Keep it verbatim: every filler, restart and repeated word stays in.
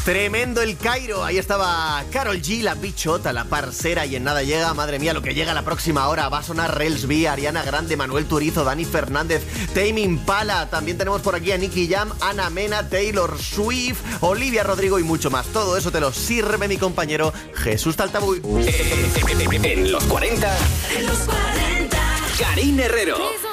Tremendo el Cairo, ahí estaba Karol G, la bichota, la parcera, y en nada llega, madre mía, lo que llega la próxima hora. Va a sonar Rels B, Ariana Grande, Manuel Turizo, Dani Fernández, Tame Impala. También tenemos por aquí a Nicky Jam, Ana Mena, Taylor Swift, Olivia Rodrigo y mucho más. Todo eso te lo sirve mi compañero Jesús Taltabuy. En los cuarenta, en los cuarenta, Karine Herrero.